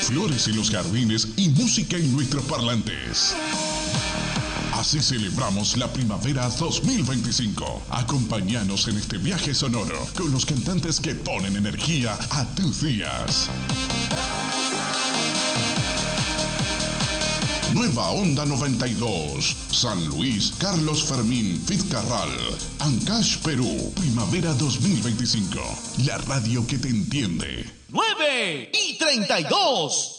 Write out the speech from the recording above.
flores en los jardines y música en nuestros parlantes. Así celebramos la primavera 2025. Acompáñanos en este viaje sonoro con los cantantes que ponen energía a tus días. Nueva Onda 92, San Luis, Carlos Fermín, Fitzcarral, Ancash, Perú, primavera 2025. La radio que te entiende. 9:32.